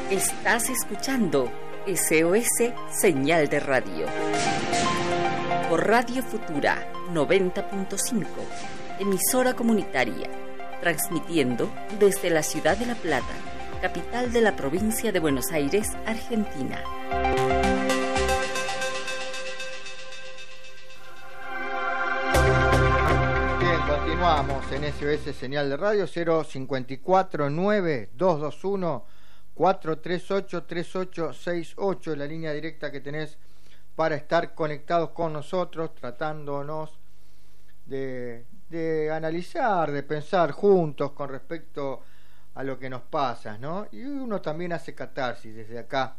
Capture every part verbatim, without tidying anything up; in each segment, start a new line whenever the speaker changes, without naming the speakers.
Estás escuchando S O S Señal de Radio. Por Radio Futura noventa punto cinco, emisora comunitaria, transmitiendo desde la ciudad de La Plata, capital de la provincia de Buenos Aires, Argentina.
Bien, continuamos en S O S Señal de Radio. Cero cinco cuatro nueve dos dos uno cuatro tres ocho tres ocho seis ocho, la línea directa que tenés para estar conectados con nosotros, tratándonos de, de analizar, de pensar juntos con respecto a lo que nos pasa, ¿no? Y uno también hace catarsis desde acá,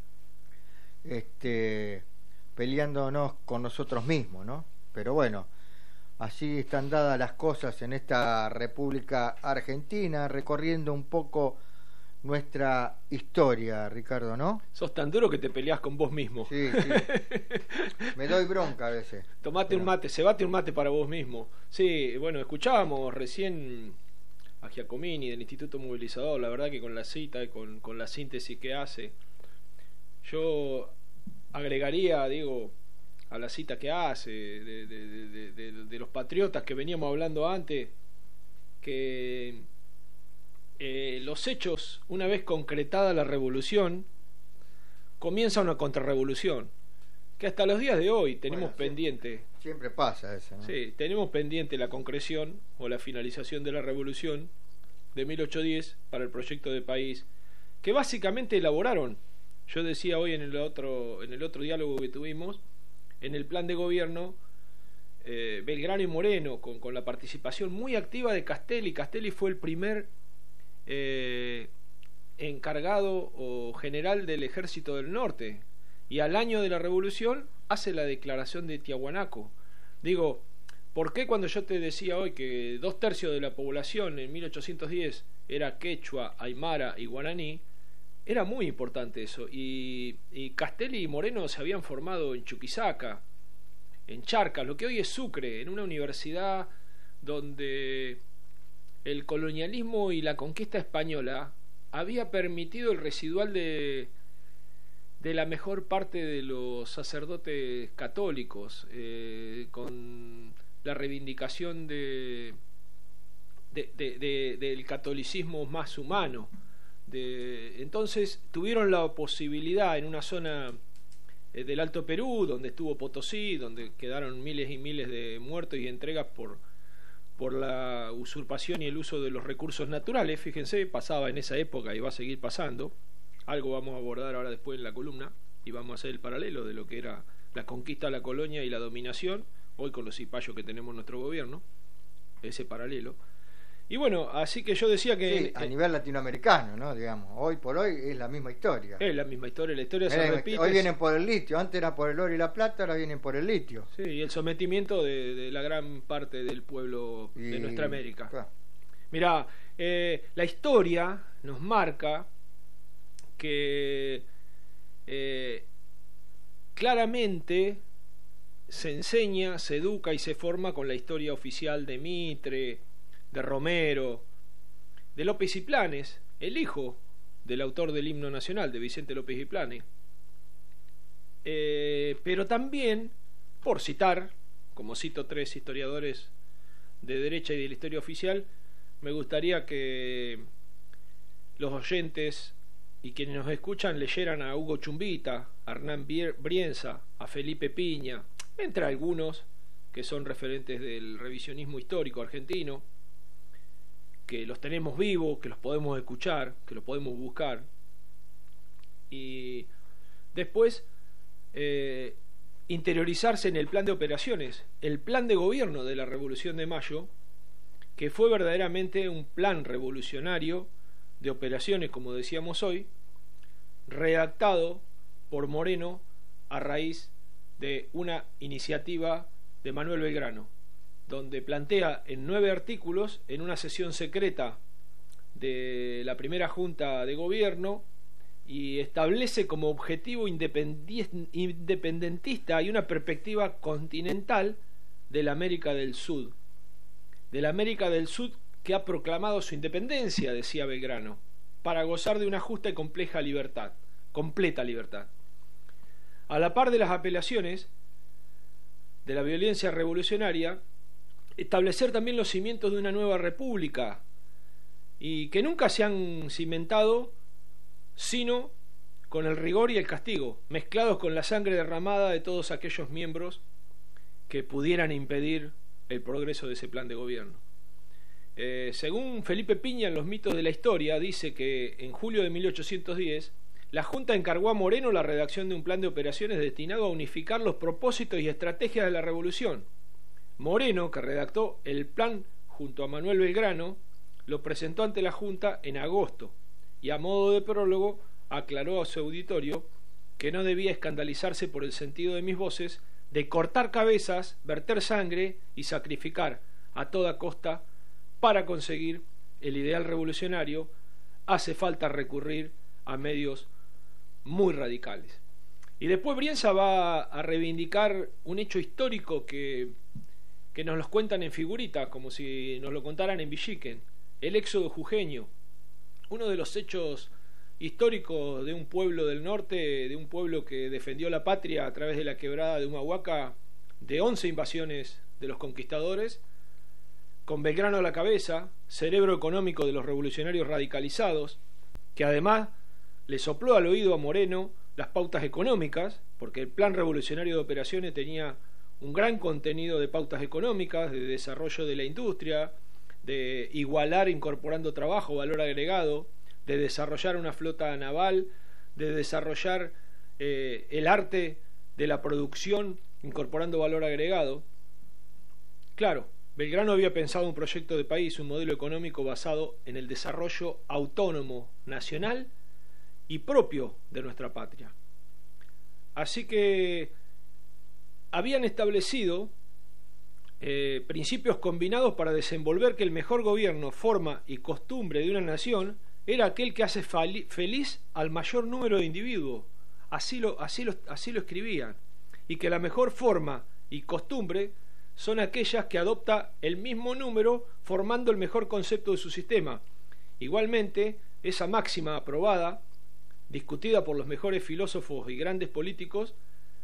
este, peleándonos con nosotros mismos, ¿no? Pero bueno, así están dadas las cosas en esta República Argentina, recorriendo un poco nuestra historia, Ricardo, ¿no?
Sos tan duro que te peleás con vos mismo.
Sí, sí. Me doy bronca a veces.
Tomate
Pero...
un mate, cebate un mate para vos mismo. Sí, bueno, escuchábamos recién a Giacomini del Instituto Movilizador, la verdad que con la cita y con, con la síntesis que hace, yo agregaría, digo, a la cita que hace de, de, de, de, de, de los patriotas que veníamos hablando antes, que eh, los hechos, una vez concretada la revolución, comienza una contrarrevolución, que hasta los días de hoy tenemos bueno, pendiente.
Siempre, siempre pasa eso, ¿no?
Sí, tenemos pendiente la concreción o la finalización de la revolución de mil ochocientos diez para el proyecto de país, que básicamente elaboraron, yo decía hoy en el otro, en el otro diálogo que tuvimos, en el plan de gobierno, eh, Belgrano y Moreno, con, con la participación muy activa de Castelli. Castelli fue el primer eh, encargado o general del Ejército del Norte, y al año de la revolución hace la declaración de Tiahuanaco. Digo, ¿por qué cuando yo te decía hoy que dos tercios de la población en mil ochocientos diez era quechua, aymara y guaraní? Era muy importante eso, y, y Castelli y Moreno se habían formado en Chuquisaca, en Charcas, lo que hoy es Sucre, en una universidad donde el colonialismo y la conquista española había permitido el residual de, de la mejor parte de los sacerdotes católicos, eh, con la reivindicación de, de, de, de, del catolicismo más humano. De, entonces tuvieron la posibilidad en una zona eh, del Alto Perú, donde estuvo Potosí, donde quedaron miles y miles de muertos y entregas por, por la usurpación y el uso de los recursos naturales. Fíjense, pasaba en esa época y va a seguir pasando. Algo vamos a abordar ahora después en la columna y vamos a hacer el paralelo de lo que era la conquista, la colonia y la dominación, hoy con los cipayos que tenemos en nuestro gobierno, ese paralelo. Y bueno, así que yo decía que...
Sí, a nivel latinoamericano, ¿no? Digamos, hoy por hoy es la misma historia.
Es la misma historia, la historia se repite.
Hoy vienen por el litio, antes era por el oro y la plata, ahora vienen por el litio.
Sí, y el sometimiento de, de la gran parte del pueblo y... de nuestra América. Claro. Mirá, eh, la historia nos marca que eh, claramente se enseña, se educa y se forma con la historia oficial de Mitre, de Romero, de López y Planes, el hijo del autor del himno nacional, de Vicente López y Planes. Eh, pero también, por citar, como cito tres historiadores de derecha y de la historia oficial, me gustaría que los oyentes y quienes nos escuchan leyeran a Hugo Chumbita, a Hernán Brienza, a Felipe Piña, entre algunos que son referentes del revisionismo histórico argentino, que los tenemos vivos, que los podemos escuchar, que los podemos buscar. Y después eh, interiorizarse en el plan de operaciones, el plan de gobierno de la Revolución de Mayo, que fue verdaderamente un plan revolucionario de operaciones, como decíamos hoy, redactado por Moreno a raíz de una iniciativa de Manuel Belgrano, donde plantea en nueve artículos, en una sesión secreta de la primera Junta de Gobierno, y establece como objetivo independentista y una perspectiva continental de la América del Sur, de la América del Sur que ha proclamado su independencia, decía Belgrano, para gozar de una justa y compleja libertad, completa libertad. A la par de las apelaciones de la violencia revolucionaria, establecer también los cimientos de una nueva república, y que nunca se han cimentado sino con el rigor y el castigo, mezclados con la sangre derramada de todos aquellos miembros que pudieran impedir el progreso de ese plan de gobierno. Eh, según Felipe Piña, en los mitos de la historia, dice que en julio de mil ochocientos diez la Junta encargó a Moreno la redacción de un plan de operaciones destinado a unificar los propósitos y estrategias de la revolución. Moreno, que redactó el plan junto a Manuel Belgrano, lo presentó ante la Junta en agosto y a modo de prólogo aclaró a su auditorio que no debía escandalizarse por el sentido de mis voces de cortar cabezas, verter sangre y sacrificar a toda costa para conseguir el ideal revolucionario. Hace falta recurrir a medios muy radicales. Y después Brienza va a reivindicar un hecho histórico que, que nos los cuentan en figuritas, como si nos lo contaran en Villiquen: el éxodo jujeño, uno de los hechos históricos de un pueblo del norte, de un pueblo que defendió la patria a través de la quebrada de Humahuaca de once invasiones de los conquistadores, con Belgrano a la cabeza, cerebro económico de los revolucionarios radicalizados, que además le sopló al oído a Moreno las pautas económicas, porque el plan revolucionario de operaciones tenía un gran contenido de pautas económicas, de desarrollo de la industria, de igualar incorporando trabajo, valor agregado, de desarrollar una flota naval, de desarrollar eh, el arte de la producción incorporando valor agregado. Claro, Belgrano había pensado un proyecto de país, un modelo económico basado en el desarrollo autónomo, nacional y propio de nuestra patria. Así que habían establecido eh, principios combinados para desenvolver que el mejor gobierno, forma y costumbre de una nación era aquel que hace feliz al mayor número de individuos. Así lo, así lo, así lo escribían. Y que la mejor forma y costumbre son aquellas que adopta el mismo número, formando el mejor concepto de su sistema. Igualmente, esa máxima aprobada, discutida por los mejores filósofos y grandes políticos,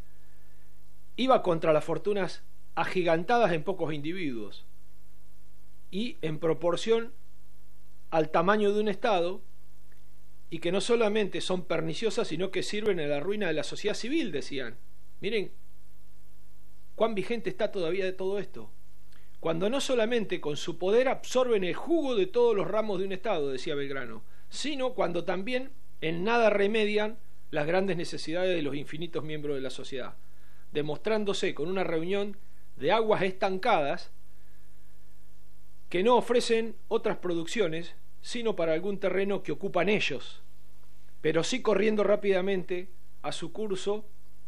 iba contra las fortunas agigantadas en pocos individuos y en proporción al tamaño de un Estado, y que no solamente son perniciosas, sino que sirven a la ruina de la sociedad civil, decían. Miren cuán vigente está todavía de todo esto, cuando no solamente con su poder absorben el jugo de todos los ramos de un Estado, decía Belgrano, sino cuando también en nada remedian las grandes necesidades de los infinitos miembros de la sociedad, demostrándose con una reunión de aguas estancadas que no ofrecen otras producciones sino para algún terreno que ocupan ellos, pero sí corriendo rápidamente a su curso,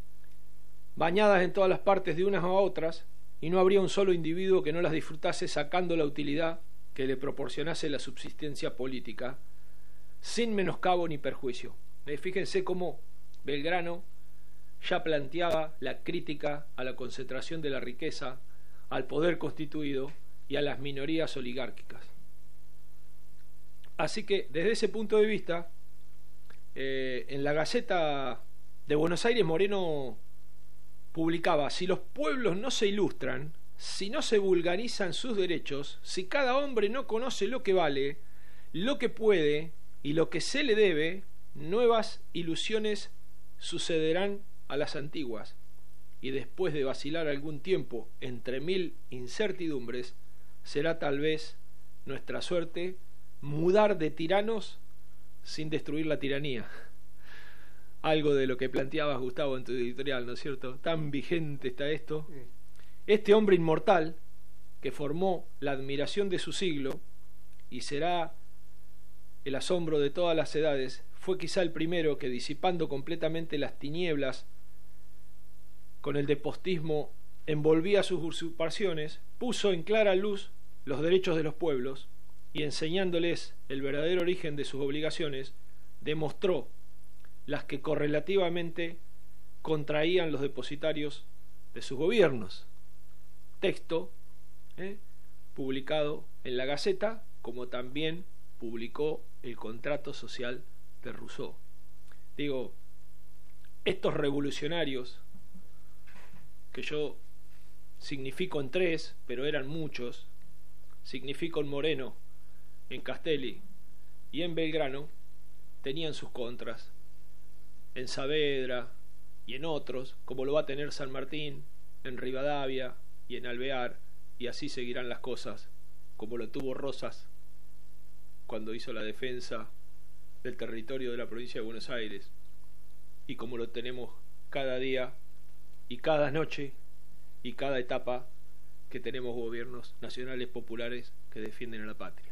bañadas en todas las partes de unas a otras, y no habría un solo individuo que no las disfrutase sacando la utilidad que le proporcionase la subsistencia política, sin menoscabo ni perjuicio. Eh, fíjense cómo Belgrano ya planteaba la crítica a la concentración de la riqueza, al poder constituido y a las minorías oligárquicas. Así que desde ese punto de vista, eh, en la Gaceta de Buenos Aires, Moreno publicaba: si los pueblos no se ilustran, si no se vulgarizan sus derechos, si cada hombre no conoce lo que vale, lo que puede y lo que se le debe, nuevas ilusiones sucederán a las antiguas, y después de vacilar algún tiempo entre mil incertidumbres, será tal vez nuestra suerte mudar de tiranos sin destruir la tiranía. Algo de lo que planteabas, Gustavo, en tu editorial, ¿no es cierto? Tan vigente está esto. Este hombre inmortal, que formó la admiración de su siglo y será el asombro de todas las edades, fue quizá el primero que, disipando completamente las tinieblas con el despotismo envolvía sus usurpaciones, puso en clara luz los derechos de los pueblos y, enseñándoles el verdadero origen de sus obligaciones, demostró las que correlativamente contraían los depositarios de sus gobiernos. Texto eh, publicado en la Gaceta, como también publicó el contrato social de Rousseau. Digo, estos revolucionarios, que yo significo en tres, pero eran muchos, significo en Moreno, en Castelli y en Belgrano, tenían sus contras, en Saavedra y en otros, como lo va a tener San Martín, en Rivadavia y en Alvear, y así seguirán las cosas, como lo tuvo Rosas cuando hizo la defensa del territorio de la provincia de Buenos Aires, y como lo tenemos cada día y cada noche y cada etapa que tenemos gobiernos nacionales populares que defienden a la patria.